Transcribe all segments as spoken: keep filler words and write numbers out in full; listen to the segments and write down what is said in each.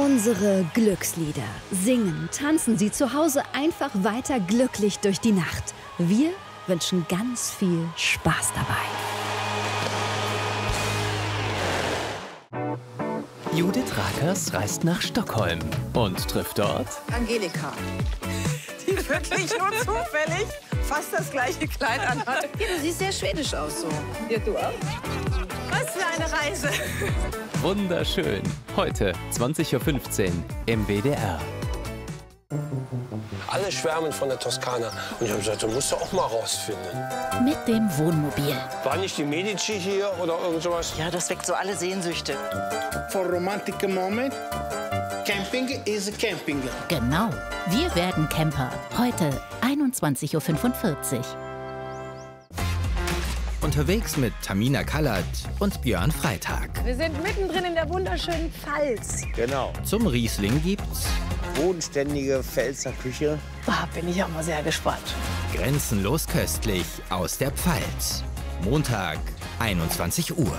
Unsere Glückslieder. Singen, tanzen Sie zu Hause einfach weiter glücklich durch die Nacht. Wir wünschen ganz viel Spaß dabei. Judith Rakers reist nach Stockholm und trifft dort Angelika, die wirklich nur zufällig fast das gleiche Kleid anhat. Ja, du siehst sehr schwedisch aus so. Ja, du auch. Was für eine Reise. Wunderschön. Heute zwanzig Uhr fünfzehn im W D R. Alle schwärmen von der Toskana. Und ich habe gesagt, du musst du auch mal rausfinden. Mit dem Wohnmobil. War nicht die Medici hier oder irgend sowas? Ja, das weckt so alle Sehnsüchte. For romantic moment, camping is camping. Genau. Wir werden Camper. Heute einundzwanzig Uhr fünfundvierzig. Unterwegs mit Tamina Kallert und Björn Freitag. Wir sind mittendrin in der wunderschönen Pfalz. Genau. Zum Riesling gibt's Bodenständige Pfälzer Küche. Ah, bin ich auch mal sehr gespannt. Grenzenlos köstlich aus der Pfalz. Montag, einundzwanzig Uhr.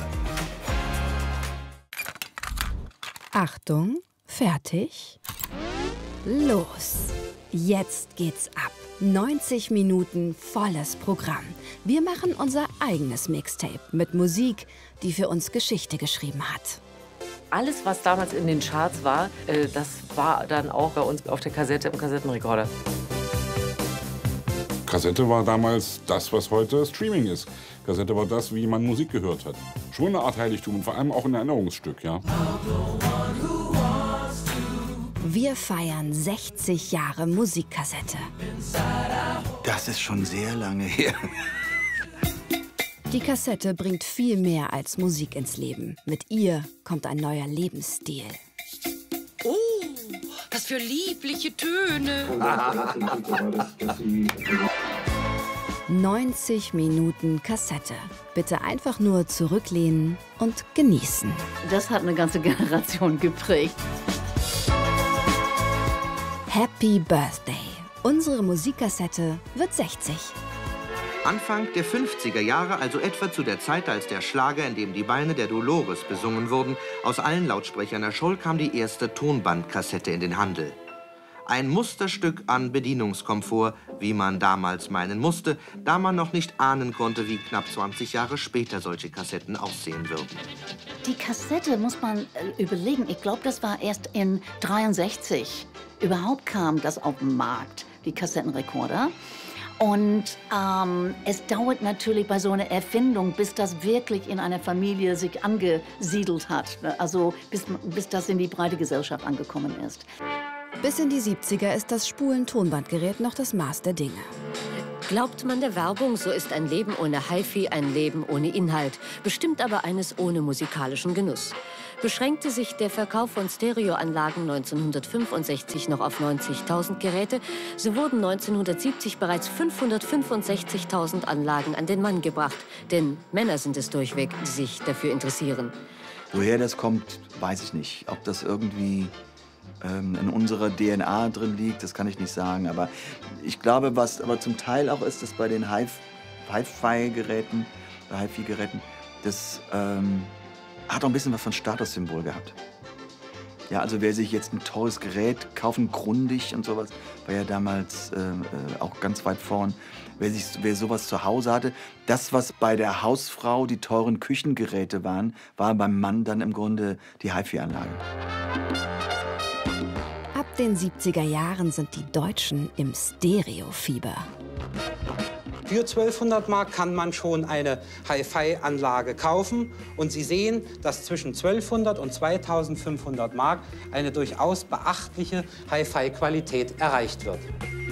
Achtung, fertig, los. Jetzt geht's ab. neunzig Minuten volles Programm. Wir machen unser eigenes Mixtape mit Musik, die für uns Geschichte geschrieben hat. Alles, was damals in den Charts war, äh, das war dann auch bei uns auf der Kassette im Kassettenrekorder. Kassette war damals das, was heute Streaming ist. Kassette war das, wie man Musik gehört hat. Schon eine Art Heiligtum und vor allem auch ein Erinnerungsstück, ja. Wir feiern sechzig Jahre Musikkassette. Das ist schon sehr lange her. Die Kassette bringt viel mehr als Musik ins Leben. Mit ihr kommt ein neuer Lebensstil. Oh, was für liebliche Töne. neunzig Minuten Kassette. Bitte einfach nur zurücklehnen und genießen. Das hat eine ganze Generation geprägt. Happy Birthday. Unsere Musikkassette wird sechzig. Anfang der fünfziger Jahre, also etwa zu der Zeit, als der Schlager, in dem die Beine der Dolores besungen wurden, aus allen Lautsprechern erscholl, kam die erste Tonbandkassette in den Handel. Ein Musterstück an Bedienungskomfort, wie man damals meinen musste, da man noch nicht ahnen konnte, wie knapp zwanzig Jahre später solche Kassetten aussehen würden. Die Kassette muss man äh, überlegen. Ich glaube, das war erst in dreiundsechzig. Überhaupt kam das auf den Markt, die Kassettenrekorder. Und ähm, es dauert natürlich bei so einer Erfindung, bis das wirklich in einer Familie sich angesiedelt hat. Also bis, bis das in die breite Gesellschaft angekommen ist. Bis in die siebziger ist das Spulen-Tonbandgerät noch das Maß der Dinge. Glaubt man der Werbung, so ist ein Leben ohne Hi-Fi ein Leben ohne Inhalt. Bestimmt aber eines ohne musikalischen Genuss. Beschränkte sich der Verkauf von Stereoanlagen neunzehnhundertfünfundsechzig noch auf neunzigtausend Geräte, so wurden neunzehnhundertsiebzig bereits fünfhundertfünfundsechzigtausend Anlagen an den Mann gebracht. Denn Männer sind es durchweg, die sich dafür interessieren. Woher das kommt, weiß ich nicht. Ob das irgendwie ähm, in unserer D N A drin liegt, das kann ich nicht sagen. Aber ich glaube, was aber zum Teil auch ist, dass bei den Hi-Fi-Geräten, Hi-Fi-Geräten, das ähm, hat auch ein bisschen was von Statussymbol gehabt. Ja, also wer sich jetzt ein teures Gerät kaufen, Grundig und sowas, war ja damals äh, auch ganz weit vorn. Wer, sich, wer sowas zu Hause hatte, das, was bei der Hausfrau die teuren Küchengeräte waren, war beim Mann dann im Grunde die Hi-Fi-Anlage. Ab den siebziger Jahren sind die Deutschen im Stereofieber. Für zwölfhundert Mark kann man schon eine Hi-Fi-Anlage kaufen. Und Sie sehen, dass zwischen zwölfhundert und zweitausendfünfhundert Mark eine durchaus beachtliche Hi-Fi-Qualität erreicht wird.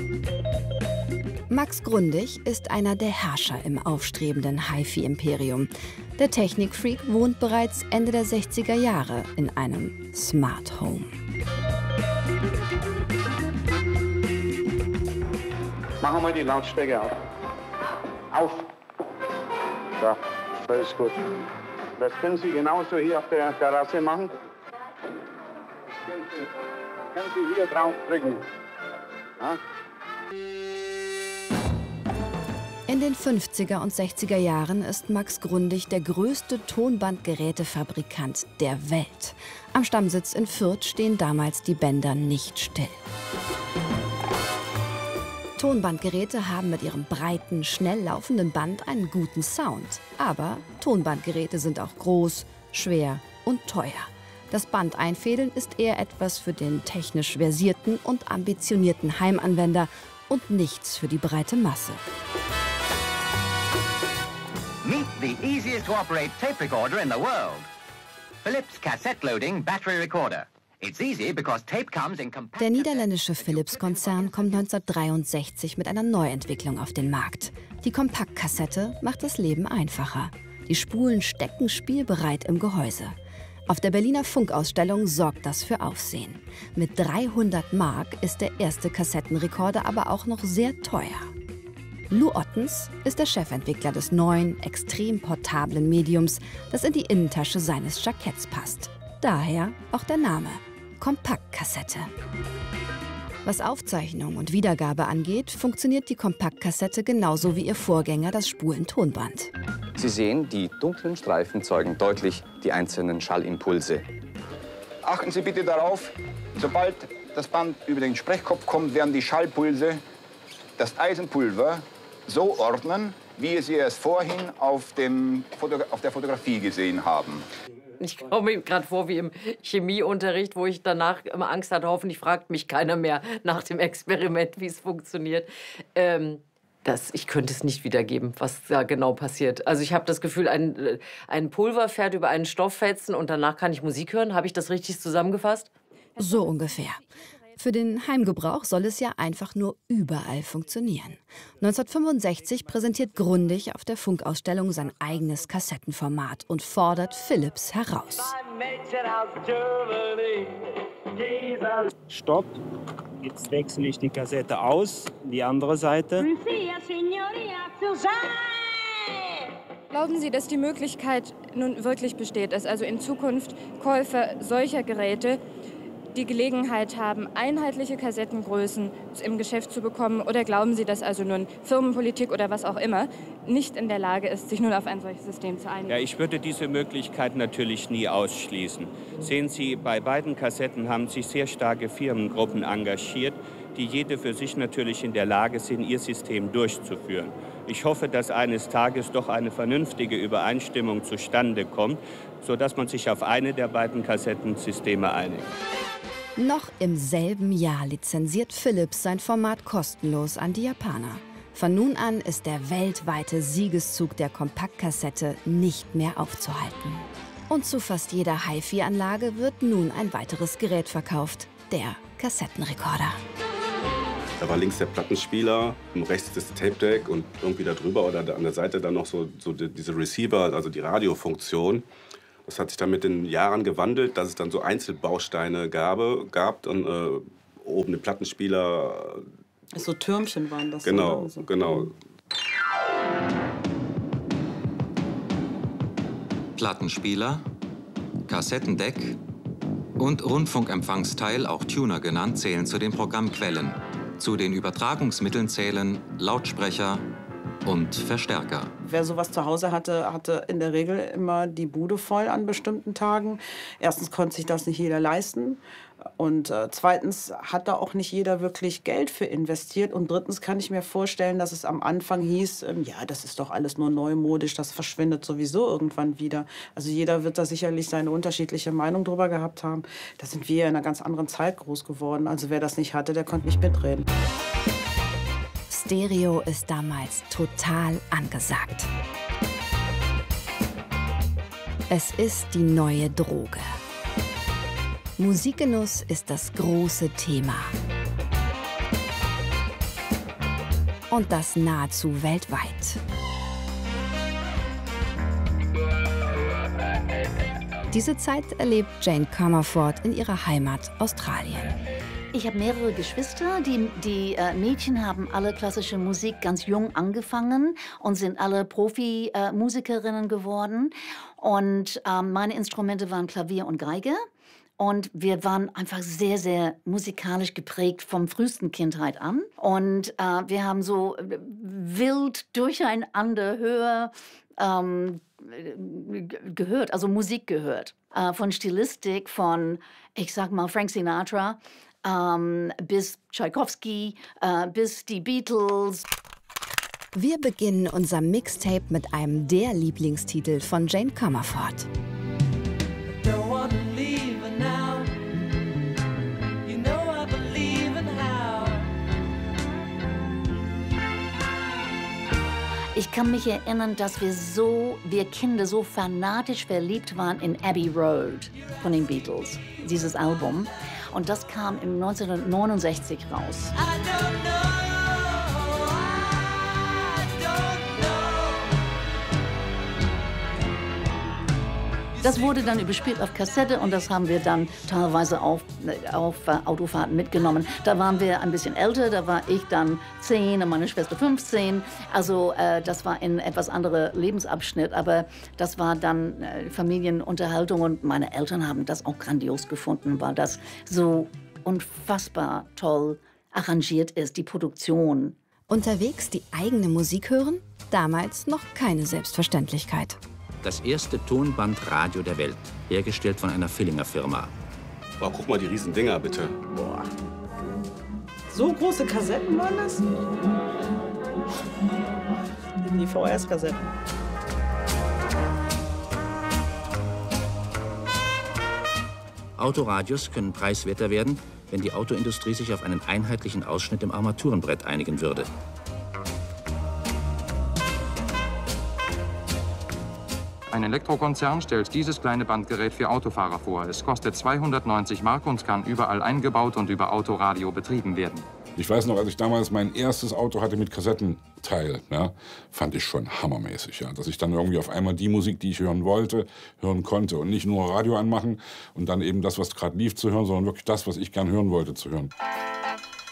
Max Grundig ist einer der Herrscher im aufstrebenden Hi-Fi-Imperium. Der Technikfreak wohnt bereits Ende der sechziger Jahre in einem Smart Home. Machen wir die Lautstärke auf. Auf. So, das ist gut. Das können Sie genauso hier auf der Terrasse machen. Das können Sie, können Sie hier drauf drücken. Ja? In den fünfziger und sechziger Jahren ist Max Grundig der größte Tonbandgerätefabrikant der Welt. Am Stammsitz in Fürth stehen damals die Bänder nicht still. Tonbandgeräte haben mit ihrem breiten, schnell laufenden Band einen guten Sound. Aber Tonbandgeräte sind auch groß, schwer und teuer. Das Band einfädeln ist eher etwas für den technisch versierten und ambitionierten Heimanwender und nichts für die breite Masse. Meet the easiest to operate tape recorder in the world. Philips Cassette Loading Battery Recorder. It's easy because tape comes in compact. Der niederländische Philips-Konzern kommt neunzehnhundertdreiundsechzig mit einer Neuentwicklung auf den Markt. Die Kompaktkassette macht das Leben einfacher. Die Spulen stecken spielbereit im Gehäuse. Auf der Berliner Funkausstellung sorgt das für Aufsehen. Mit dreihundert Mark ist der erste Kassettenrekorder aber auch noch sehr teuer. Lou Ottens ist der Chefentwickler des neuen, extrem portablen Mediums, das in die Innentasche seines Jacketts passt. Daher auch der Name Kompaktkassette. Was Aufzeichnung und Wiedergabe angeht, funktioniert die Kompaktkassette genauso wie ihr Vorgänger, das Spulentonband. Sie sehen, die dunklen Streifen zeugen deutlich die einzelnen Schallimpulse. Achten Sie bitte darauf, sobald das Band über den Sprechkopf kommt, werden die Schallpulse das Eisenpulver so ordnen, wie Sie es vorhin auf, dem Foto auf der Fotografie gesehen haben. Ich komme mir gerade vor wie im Chemieunterricht, wo ich danach immer Angst hatte, hoffentlich fragt mich keiner mehr nach dem Experiment, wie es funktioniert. Ähm, das, ich könnte es nicht wiedergeben, was da genau passiert. Also ich habe das Gefühl, ein, ein Pulver fährt über einen Stofffetzen und danach kann ich Musik hören. Habe ich das richtig zusammengefasst? So ungefähr. Für den Heimgebrauch soll es ja einfach nur überall funktionieren. neunzehnhundertfünfundsechzig präsentiert Grundig auf der Funkausstellung sein eigenes Kassettenformat und fordert Philips heraus. Stopp. Jetzt wechsle ich die Kassette aus, die andere Seite. Glauben Sie, dass die Möglichkeit nun wirklich besteht, dass also in Zukunft Käufer solcher Geräte die Gelegenheit haben, einheitliche Kassettengrößen im Geschäft zu bekommen? Oder glauben Sie, dass also nun Firmenpolitik oder was auch immer nicht in der Lage ist, sich nun auf ein solches System zu einigen? Ja, ich würde diese Möglichkeit natürlich nie ausschließen. Sehen Sie, bei beiden Kassetten haben sich sehr starke Firmengruppen engagiert, die jede für sich natürlich in der Lage sind, ihr System durchzuführen. Ich hoffe, dass eines Tages doch eine vernünftige Übereinstimmung zustande kommt, sodass man sich auf eine der beiden Kassettensysteme einigt. Noch im selben Jahr lizenziert Philips sein Format kostenlos an die Japaner. Von nun an ist der weltweite Siegeszug der Kompaktkassette nicht mehr aufzuhalten. Und zu fast jeder Hi-Fi-Anlage wird nun ein weiteres Gerät verkauft, der Kassettenrekorder. Da war links der Plattenspieler, rechts das Tape-Deck und irgendwie da drüber oder an der Seite dann noch so, so die, diese Receiver, also die Radiofunktion. Das hat sich dann mit den Jahren gewandelt, dass es dann so Einzelbausteine gab, gab und äh, oben den Plattenspieler. So Türmchen waren das. Genau, so. genau. Plattenspieler, Kassettendeck und Rundfunkempfangsteil, auch Tuner genannt, zählen zu den Programmquellen. Zu den Übertragungsmitteln zählen Lautsprecher und Verstärker. Wer sowas zu Hause hatte, hatte in der Regel immer die Bude voll an bestimmten Tagen. Erstens konnte sich das nicht jeder leisten. Und äh, zweitens hat da auch nicht jeder wirklich Geld für investiert. Und drittens kann ich mir vorstellen, dass es am Anfang hieß, ähm, ja, das ist doch alles nur neumodisch, das verschwindet sowieso irgendwann wieder. Also jeder wird da sicherlich seine unterschiedliche Meinung drüber gehabt haben. Da sind wir in einer ganz anderen Zeit groß geworden. Also wer das nicht hatte, der konnte nicht mitreden. Stereo ist damals total angesagt. Es ist die neue Droge. Musikgenuss ist das große Thema. Und das nahezu weltweit. Diese Zeit erlebt Jane Comerford in ihrer Heimat Australien. Ich habe mehrere Geschwister. Die, die äh, Mädchen haben alle klassische Musik ganz jung angefangen und sind alle Profimusikerinnen äh, geworden. Und ähm, meine Instrumente waren Klavier und Geige. Und wir waren einfach sehr, sehr musikalisch geprägt vom frühesten Kindheit an. Und äh, wir haben so wild durcheinander Hör ähm, gehört, also Musik gehört. Äh, von Stilistik, von, ich sag mal, Frank Sinatra ähm, bis Tchaikovsky, äh, bis die Beatles. Wir beginnen unser Mixtape mit einem der Lieblingstitel von Jane Comerford. Ich kann mich erinnern, dass wir so, wir Kinder so fanatisch verliebt waren in Abbey Road von den Beatles, dieses Album. Und das kam im neunzehnhundertneunundsechzig raus. Das wurde dann überspielt auf Kassette und das haben wir dann teilweise auf, auf uh, Autofahrten mitgenommen. Da waren wir ein bisschen älter, da war ich dann zehn und meine Schwester fünfzehn. Also äh, das war ein etwas anderer Lebensabschnitt, aber das war dann äh, Familienunterhaltung und meine Eltern haben das auch grandios gefunden, weil das so unfassbar toll arrangiert ist, die Produktion. Unterwegs die eigene Musik hören? Damals noch keine Selbstverständlichkeit. Das erste Tonbandradio der Welt, hergestellt von einer Villinger Firma. Oh, guck mal die riesen Dinger, bitte. Boah. So große Kassetten waren das? Die V H S-Kassetten. Autoradios können preiswerter werden, wenn die Autoindustrie sich auf einen einheitlichen Ausschnitt im Armaturenbrett einigen würde. Ein Elektrokonzern stellt dieses kleine Bandgerät für Autofahrer vor. Es kostet zweihundertneunzig Mark und kann überall eingebaut und über Autoradio betrieben werden. Ich weiß noch, als ich damals mein erstes Auto hatte mit Kassettenteil, ja, fand ich schon hammermäßig. Ja, dass ich dann irgendwie auf einmal die Musik, die ich hören wollte, hören konnte. Und nicht nur Radio anmachen und dann eben das, was gerade lief, zu hören, sondern wirklich das, was ich gern hören wollte, zu hören.